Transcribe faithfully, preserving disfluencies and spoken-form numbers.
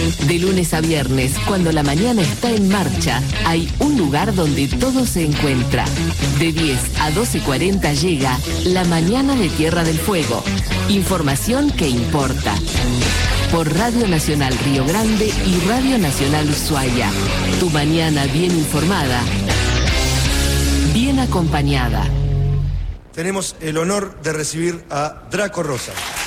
De lunes a viernes, cuando la mañana está en marcha, hay un lugar donde todo se encuentra. De diez a doce cuarenta llega La Mañana de Tierra del Fuego. Información que importa. Por Radio Nacional Río Grande y Radio Nacional Ushuaia. Tu mañana bien informada, bien acompañada. Tenemos el honor de recibir a Draco Rosa.